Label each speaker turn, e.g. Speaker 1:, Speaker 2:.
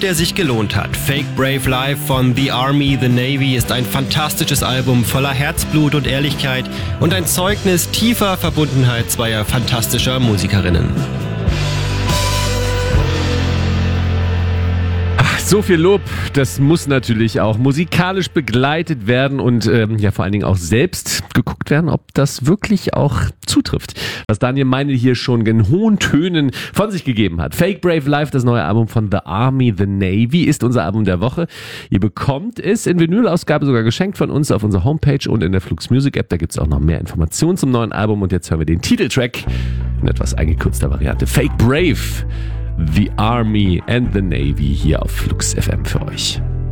Speaker 1: der sich gelohnt hat. Fake Brave Life von The Army, The Navy ist ein fantastisches Album voller Herzblut und Ehrlichkeit und ein Zeugnis tiefer Verbundenheit zweier fantastischer Musikerinnen.
Speaker 2: So viel Lob, das muss natürlich auch musikalisch begleitet werden und vor allen Dingen auch selbst geguckt werden, ob das wirklich auch zutrifft. Was Daniel Meinl hier schon in hohen Tönen von sich gegeben hat. Fake Brave Life, das neue Album von The Army, The Navy, ist unser Album der Woche. Ihr bekommt es in Vinylausgabe sogar geschenkt von uns auf unserer Homepage und in der Flux Music App. Da gibt es auch noch mehr Informationen zum neuen Album und jetzt hören wir den Titeltrack in etwas eingekürzter Variante. Fake Brave, The Army and the Navy hier auf Flux FM für euch.